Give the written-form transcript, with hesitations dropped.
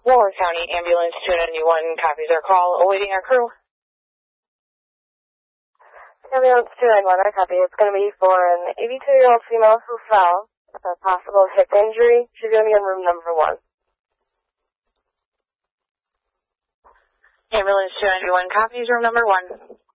Warren County Ambulance 291 copies our call, awaiting our crew. Ambulance 291, I copy. It's going to be for an 82-year-old female who fell with a possible hip injury. She's going to be in room number 1. Ambulance 291 copies room number 1.